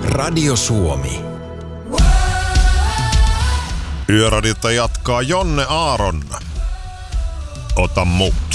Radio Suomi. Yöradiota jatkaa Jonne Aaron. Ota mukaan.